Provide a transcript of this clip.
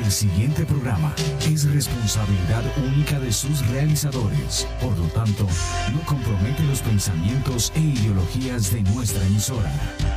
El siguiente programa es responsabilidad única de sus realizadores. Por lo tanto, no compromete los pensamientos e ideologías de nuestra emisora.